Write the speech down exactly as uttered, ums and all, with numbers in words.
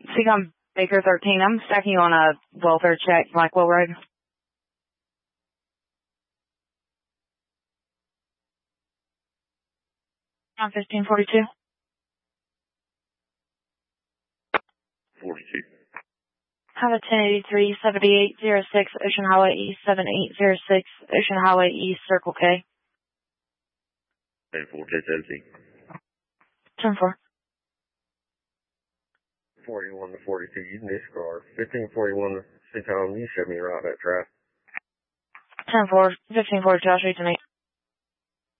Seacom Baker thirteen, I'm stacking you on a welfare check, Blackwell Road. On fifteen forty-two. forty-two. Have a ten eighty-three seventy-eight oh six Ocean Highway East seven eight oh six Ocean Highway East Circle K. ten four, K seventeen. ten four. forty-one to forty-two, using this car. fifteen forty-one to Seacom, you showed me right that track. ten four, fifteen forty-two, I'll show you tonight.